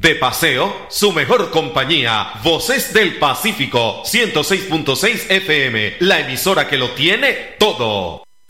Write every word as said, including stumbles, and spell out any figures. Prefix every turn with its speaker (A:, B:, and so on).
A: De paseo, su mejor compañía. Voces del Pacífico, ciento seis punto seis F M, la emisora que lo tiene todo.